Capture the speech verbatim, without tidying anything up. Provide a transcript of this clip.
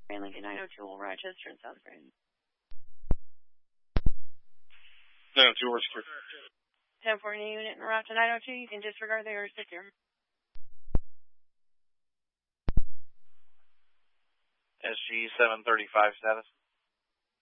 Lincoln nine oh two, Old Rochester and South Grand. nine oh two, we're secure. ten forty unit in route to nine oh two, you can disregard the air secure. S G seven thirty-five status.